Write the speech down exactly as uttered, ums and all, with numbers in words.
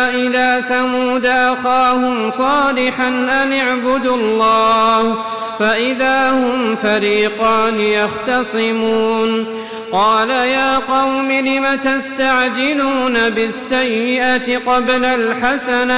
إلى ثمود أخاهم صالحا أن اعبدوا الله فإذا هم فريقان يختصمون قال يا قوم لم تستعجلون بالسيئة قبل الحسنة